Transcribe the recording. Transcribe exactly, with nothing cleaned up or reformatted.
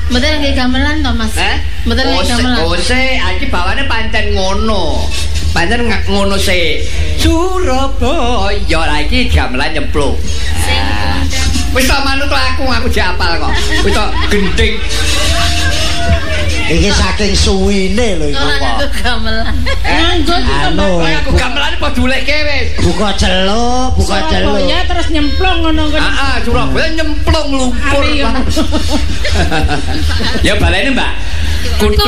Mboten nggih gamelan to, Mas? Eh? Mboten nggih gamelan. Oh, se, iki bawane pancen ngono. Pancen ngono se. Surabaya lah iki gamelan nyemplung. Wis tak manut aku, aku japal kok. Wis tak gending. Iki saking suwine lho iku kok. Gamelan. Nganggo Anu, Aku gamelan padha dulekke wis. buka celuk, buka celuk. Surabaya terus nyemplung ngono kan. Heeh, Surabaya nyemplung lumpur. Ari, Ya balene, Mbak. Kutha